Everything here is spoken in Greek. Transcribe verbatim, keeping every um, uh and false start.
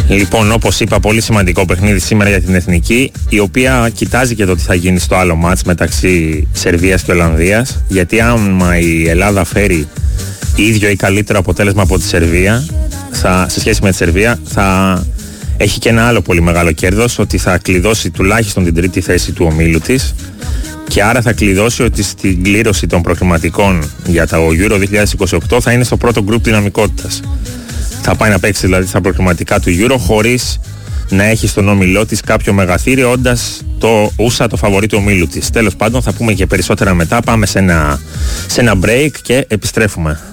Λοιπόν, όπως είπα, πολύ σημαντικό παιχνίδι σήμερα για την Εθνική, η οποία κοιτάζει και το τι θα γίνει στο άλλο μάτς μεταξύ Σερβίας και Ολλανδίας, γιατί άμα η Ελλάδα φέρει ίδιο ή καλύτερο αποτέλεσμα από τη Σερβία, θα, σε σχέση με τη Σερβία, θα έχει και ένα άλλο πολύ μεγάλο κέρδος, ότι θα κλειδώσει τουλάχιστον την τρίτη θέση του ομίλου της, και άρα θα κλειδώσει ότι στην κλήρωση των προκριματικών για το Euro δύο χιλιάδες είκοσι οκτώ θα είναι στο πρώτο γκρουπ δυναμικότητας. Θα πάει να παίξει δηλαδή στα προκριματικά του Euro χωρίς να έχει στον όμιλό της κάποιο μεγαθύριο, όντας το ούσα το φαβορί του ομίλου της. Τέλος πάντων, θα πούμε και περισσότερα μετά. Πάμε σε ένα, σε ένα break και επιστρέφουμε.